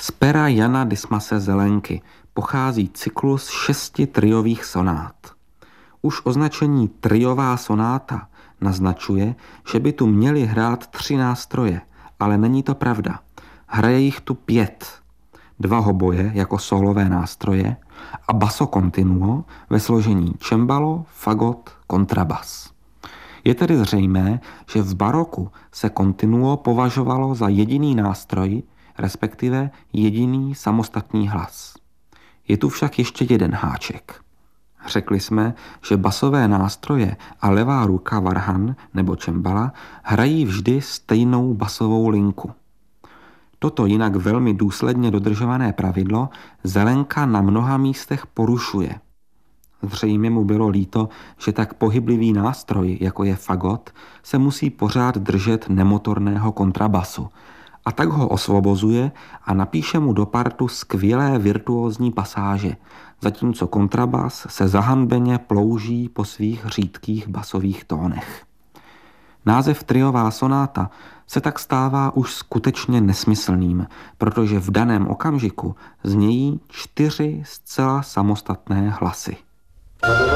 Z pera Jana Dismase Zelenky pochází cyklus 6 triových sonát. Už označení triová sonáta naznačuje, že by tu měli hrát 3 nástroje, ale není to pravda. Hraje jich tu 5. 2 hoboje jako solové nástroje a basso continuo ve složení cembalo, fagot, kontrabas. Je tedy zřejmé, že v baroku se continuo považovalo za jediný nástroj, respektive jediný samostatný hlas. Je tu však ještě jeden háček. Řekli jsme, že basové nástroje a levá ruka varhan nebo cembala hrají vždy stejnou basovou linku. Toto jinak velmi důsledně dodržované pravidlo Zelenka na mnoha místech porušuje. Zřejmě mu bylo líto, že tak pohyblivý nástroj, jako je fagot, se musí pořád držet nemotorného kontrabasu, a tak ho osvobozuje a napíše mu do partu skvělé virtuózní pasáže, zatímco kontrabas se zahanbeně plouží po svých řídkých basových tónech. Název triová sonáta se tak stává už skutečně nesmyslným, protože v daném okamžiku znějí 4 zcela samostatné hlasy.